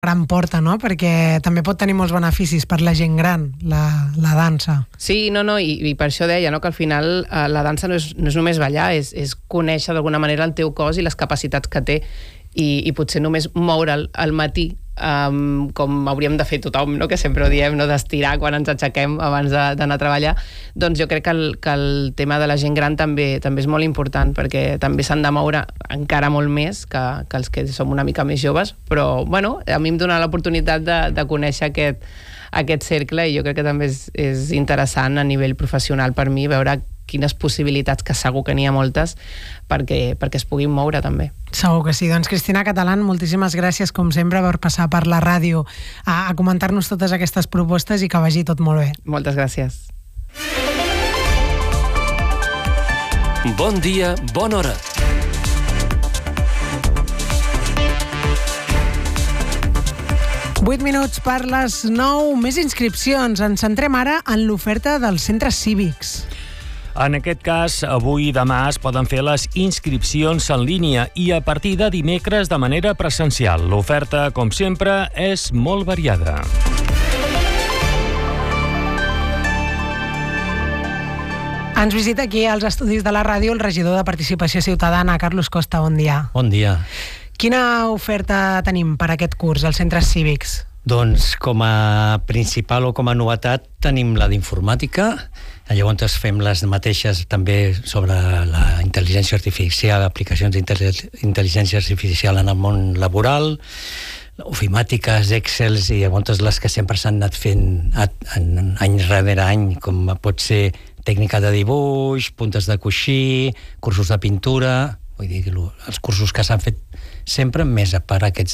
gran porta, no? Perquè també pot tenir molts beneficis per la gent gran, la dansa. Sí, i per això deia, que al final la dansa no és només ballar, és conèixer d'alguna manera el teu cos i les capacitats que té, i potser només moure'l al matí, com hauríem de fer tothom, que sempre ho diem, d'estirar quan ens aixequem abans d'anar a treballar. Doncs jo crec que el tema de la gent gran també és molt important, perquè també s'han de moure encara molt més que els que som una mica més joves, però a mi em dona l'oportunitat de conèixer aquest cercle, i jo crec que també és interessant a nivell professional per mi veure quines possibilitats, que segur que n'hi ha moltes, perquè es puguin moure també. Segur que sí. Doncs Cristina Catalán, moltíssimes gràcies com sempre per passar per la ràdio a comentar-nos totes aquestes propostes i que vagi tot molt bé. Moltes gràcies. Bon dia, bona hora. Vuit minuts per les 9. Més inscripcions. Ens centrem ara en l'oferta dels centres cívics. En aquest cas, avui i demà es poden fer les inscripcions en línia i a partir de dimecres de manera presencial. L'oferta, com sempre, és molt variada. Ens visita aquí als estudis de la ràdio el regidor de Participació Ciutadana, Carlos Costa. Bon dia. Bon dia. Quina oferta tenim per aquest curs als centres cívics? Doncs com a principal o com a novetat tenim la d'informàtica. Llavors fem les mateixes també sobre la intel·ligència artificial, aplicacions d'intel·ligència artificial en el món laboral, ofimàtiques, Excels, i llavors les que sempre s'han anat fent any darrere any, com pot ser tècnica de dibuix, puntes de coixí, cursos de pintura, vull dir, els cursos que s'han fet sempre, més a part aquests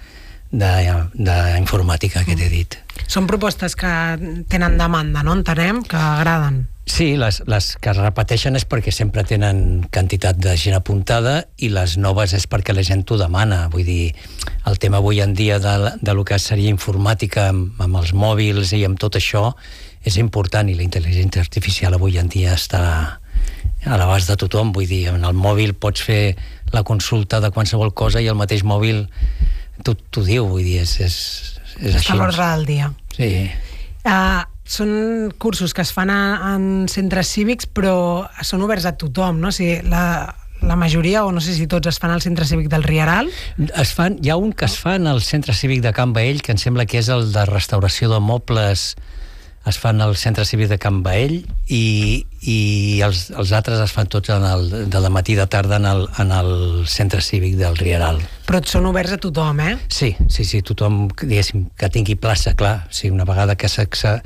d'informàtica que t'he dit. Són propostes que tenen demanda, no? Entenem que agraden. Sí, les que es repeteixen és perquè sempre tenen quantitat de gent apuntada, i les noves és perquè la gent t'ho demana. Vull dir, el tema avui en dia de lo que seria informàtica amb els mòbils i amb tot això és important, i la intel·ligència artificial avui en dia està a l'abast de tothom. Vull dir, en el mòbil pots fer la consulta de qualsevol cosa i el mateix mòbil t'ho diu, vull dir, és així. Està a l'ordre del dia. Sí. Són cursos que es fan en centres cívics, però són oberts a tothom, no? O sigui, la majoria, o no sé si tots, es fan al centre cívic del Rieral? Hi ha un que es fa al centre cívic de Can Baell, que em sembla que és el de restauració de mobles. Es fan al centre cívic de Can Baell, i els altres es fan tots de la matí de tarda en el centre cívic del Rieral. Però són oberts a tothom, eh? Sí, tothom, diguéssim, que tingui plaça, clar. Sí, una vegada que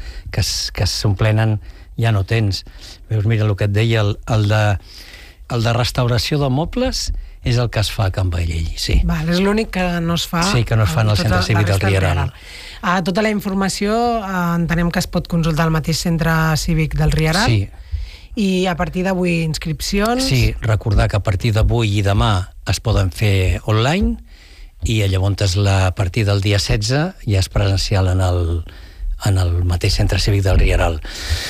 s'omplenen ja no tens. Veus, mira el que et deia, el de restauració de mobles és el que es fa a Can Baell, sí. Val, és l'únic que no es fa... Sí, que no es fa en el centre cívic del Rieral. Tota la informació entenem que es pot consultar al mateix centre cívic del Rieral. Sí. I a partir d'avui inscripcions... Sí, recordar que a partir d'avui i demà es poden fer online, i llavors a partir del dia 16 ja és presencial en el mateix centre cívic del Rieral.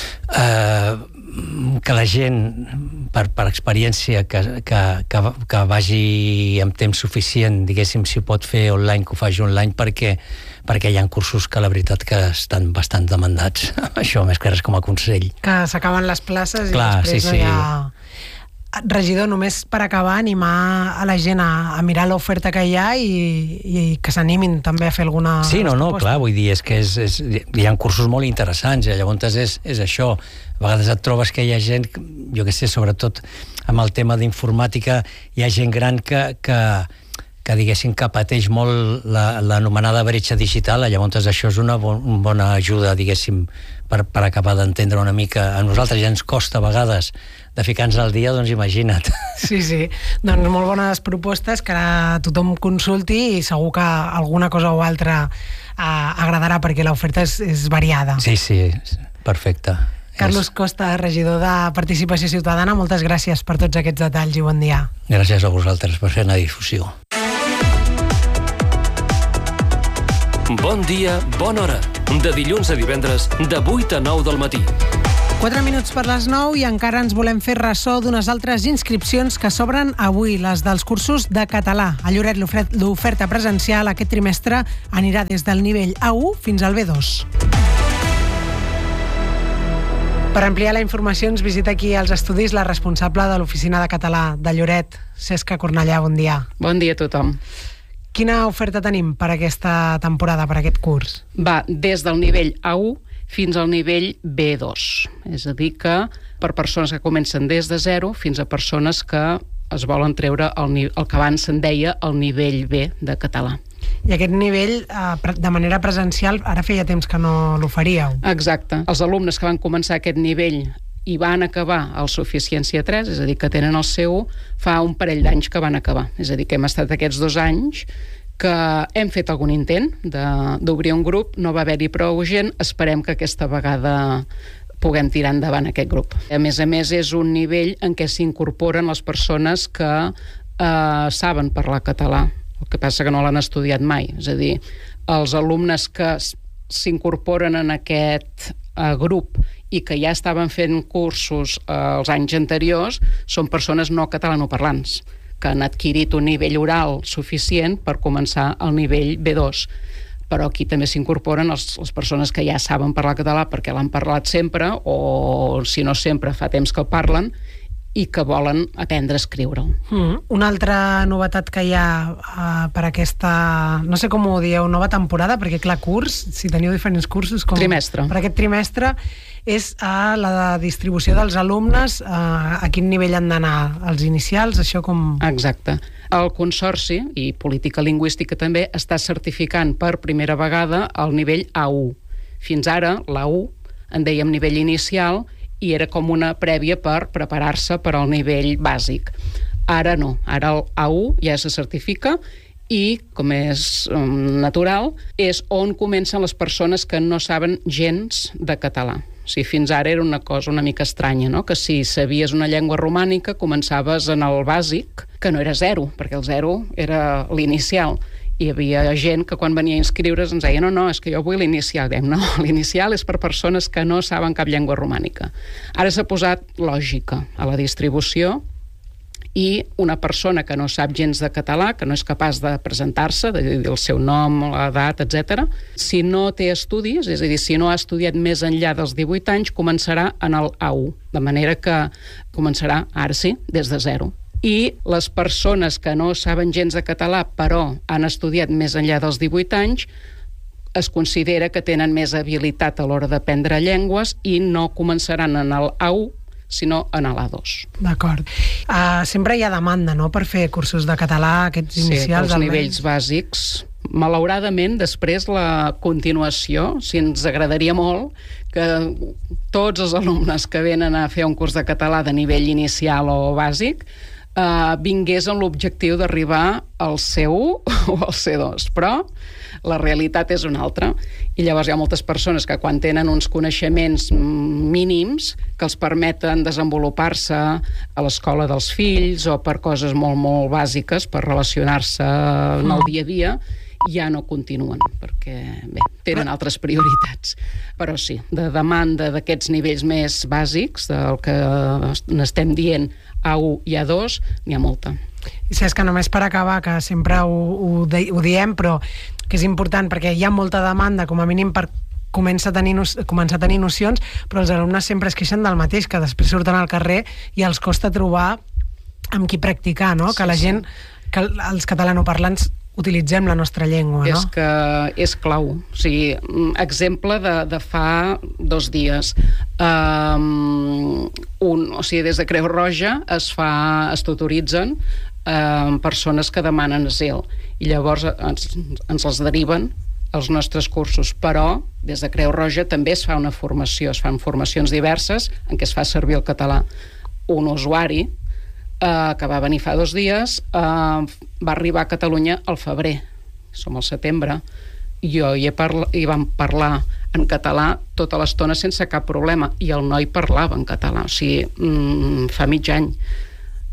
Que la gent, per experiència, que vagi amb temps suficient, diguéssim, si pot fer online, que ho faci online, perquè hi ha cursos que la veritat que estan bastant demandats. Això, més que res, com a consell. Que s'acaben les places. Clar, i després sí. No hi ha... Regidor, només per acabar, animar a la gent a mirar l'oferta que hi ha i que s'animin també a fer alguna... Sí, clar, vull dir, és que hi ha cursos molt interessants, llavors és això. A vegades et trobes que hi ha gent, jo què sé, sobretot amb el tema d'informàtica, hi ha gent gran que diguéssim que pateix molt l'anomenada bretxa digital, llavors això és una bona ajuda, diguéssim, per acabar d'entendre una mica. A nosaltres ja ens costa a vegades de ficar-nos al dia, doncs imagina't. Sí, doncs molt bones propostes que ara tothom consulti, i segur que alguna cosa o altra agradarà, perquè l'oferta és variada. Sí, perfecte. Carlos Costa, regidor de Participació Ciutadana, moltes gràcies per tots aquests detalls i bon dia. Gràcies a vosaltres per fer una difusió. Bon dia, bona hora. De dilluns a divendres, de 8 a 9 del matí. 4 minuts per les 9 i encara ens volem fer ressò d'unes altres inscripcions que s'obren avui, les dels cursos de català. A Lloret l'oferta presencial aquest trimestre anirà des del nivell A1 fins al B2. Per ampliar la informació ens visita aquí als estudis la responsable de l'Oficina de Català de Lloret, Cesca Cornellà, bon dia. Bon dia a tothom. Quina oferta tenim per aquesta temporada, per aquest curs? Va des del nivell A1 fins al nivell B2. És a dir que per persones que comencen des de 0 fins a persones que es volen treure el que abans se'n deia el nivell B de català. I aquest nivell, de manera presencial, ara feia temps que no l'oferíeu. Exacte. Els alumnes que van començar aquest nivell i van acabar el Suficiència 3, és a dir, que tenen el C1, fa un parell d'anys que van acabar. És a dir, que hem estat aquests 2 anys que hem fet algun intent d'obrir un grup, no va haver-hi prou gent, esperem que aquesta vegada puguem tirar endavant aquest grup. A més, és un nivell en què s'incorporen les persones que saben parlar català, el que passa que no l'han estudiat mai, és a dir, els alumnes que s'incorporen en aquest grup i que ja estaven fent cursos els anys anteriors són persones no catalanoparlants, que han adquirit un nivell oral suficient per començar el nivell B2. Però aquí també s'incorporen les persones que ja saben parlar català perquè l'han parlat sempre, o si no sempre, fa temps que el parlen, i que volen aprendre a escriure'l. Una altra novetat que hi ha per aquesta, no sé com ho dieu, nova temporada, perquè clar, curs, si teniu diferents cursos... Trimestre. Per aquest trimestre és la distribució dels alumnes, a quin nivell han d'anar, els inicials, això com... Exacte. El Consorci, i Política Lingüística també, està certificant per primera vegada el nivell A1. Fins ara, l'A1, en dèiem nivell inicial, i era com una prèvia per preparar-se per al nivell bàsic. Ara no, ara el A1 ja se certifica i, com és natural, és on comencen les persones que no saben gens de català. O sigui, fins ara era una cosa una mica estranya, no? Que si sabies una llengua romànica començaves en el bàsic, que no era 0, perquè el 0 era l'inicial. Hi havia gent que quan venia a inscriure's ens deia no, és que jo vull l'inicial. Dèiem, no, l'inicial és per persones que no saben cap llengua romànica. Ara s'ha posat lògica a la distribució i una persona que no sap gens de català, que no és capaç de presentar-se, de dir el seu nom, l'edat, etc. Si no té estudis, és a dir, si no ha estudiat més enllà dels 18 anys, començarà en el A1, de manera que començarà, ara sí, des de 0. I les persones que no saben gens de català però han estudiat més enllà dels 18 anys es considera que tenen més habilitat a l'hora d'aprendre llengües i no començaran en el A1 sinó en l'A2. D'acord. Sempre hi ha demanda, no?, per fer cursos de català, aquests inicials. Sí, els nivells bàsics. Malauradament, després la continuació, si ens agradaria molt que tots els alumnes que venen a fer un curs de català de nivell inicial o bàsic vingués amb l'objectiu d'arribar al C1 o al C2, però la realitat és una altra i llavors hi ha moltes persones que quan tenen uns coneixements mínims que els permeten desenvolupar-se a l'escola dels fills o per coses molt, molt bàsiques per relacionar-se en el dia a dia ja no continuen, perquè bé, tenen altres prioritats. Però sí, de demanda d'aquests nivells més bàsics, del que n'estem dient A1 i A2, n'hi ha molta. I saps que només per acabar, que sempre ho diem, però que és important perquè hi ha molta demanda, com a mínim per començar a tenir nocions, però els alumnes sempre es queixen del mateix, que després surten al carrer i els costa trobar amb qui practicar, no? Que la gent, que els catalanoparlants utilitzem la nostra llengua, no? És que és clau. O sigui, exemple de fa 2 dies. O sigui, des de Creu Roja es tutoritzen persones que demanen asil i llavors ens els deriven als nostres cursos, però des de Creu Roja també es fa una formació, es fan formacions diverses en què es fa servir el català. Un usuari que va venir fa 2 dies, va arribar a Catalunya al febrer, som al setembre, i vam parlar en català tota l'estona sense cap problema, i el noi parlava en català, o sigui, fa mig any.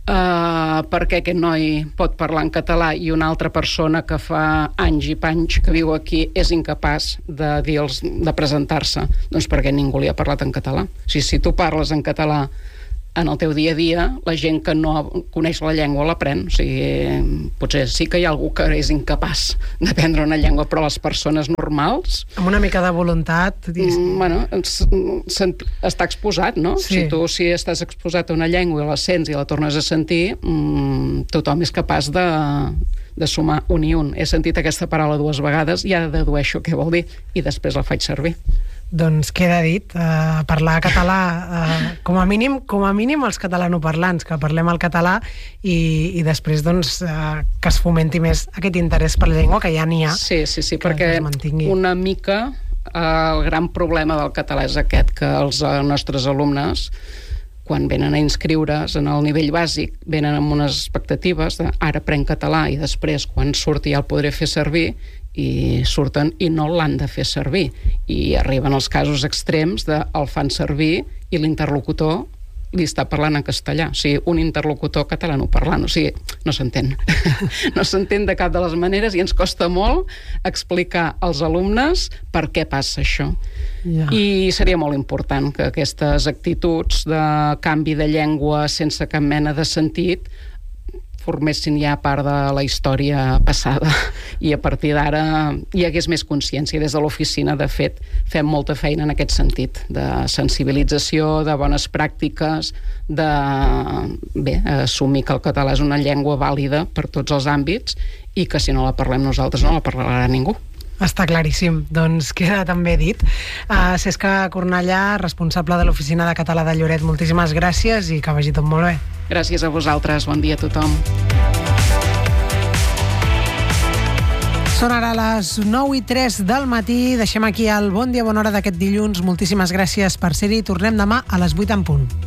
perquè aquest noi pot parlar en català i una altra persona que fa anys i panys que viu aquí és incapaç de presentar-se? Doncs perquè ningú li ha parlat en català. O sigui, si tu parles en català en el teu dia a dia, la gent que no coneix la llengua l'aprèn. O sigui, potser sí que hi ha algú que és incapaç d'aprendre una llengua, però les persones normals... Amb una mica de voluntat... Bueno, està exposat, no? Sí. Si estàs exposat a una llengua i la sents i la tornes a sentir, tothom és capaç de sumar un i un. He sentit aquesta paraula 2 vegades i ara dedueixo què vol dir i després la faig servir. Doncs queda dit, parlar català, com a mínim els catalanoparlants, que parlem el català i després doncs, que es fomenti més aquest interès per la llengua, que ja n'hi ha. Sí, perquè una mica el gran problema del català és aquest, que els nostres alumnes, quan venen a inscriure's en el nivell bàsic, venen amb unes expectatives de ara aprenc català i després quan surti ja el podré fer servir, i surten i no l'han de fer servir. I arriben els casos extrems de el fan servir i l'interlocutor li està parlant en castellà. O sigui, un interlocutor catalanoparlant. O sigui, no s'entén. No s'entén de cap de les maneres i ens costa molt explicar als alumnes per què passa això. Ja. I seria molt important que aquestes actituds de canvi de llengua sense cap mena de sentit formessin ja part de la història passada i a partir d'ara hi hagués més consciència. Des de l'oficina, de fet, fem molta feina en aquest sentit, de sensibilització, de bones pràctiques, de assumir que el català és una llengua vàlida per tots els àmbits i que si no la parlem nosaltres no la parlarà ningú. Està claríssim, doncs queda també dit. Cesca Cornellà, responsable de l'Oficina de Català de Lloret, moltíssimes gràcies i que vagi tot molt bé. Gràcies a vosaltres, bon dia a tothom. Són ara les 9:03 del matí, deixem aquí el Bon Dia, Bona Hora d'aquest dilluns. Moltíssimes gràcies per ser-hi, tornem demà a les 8 en punt.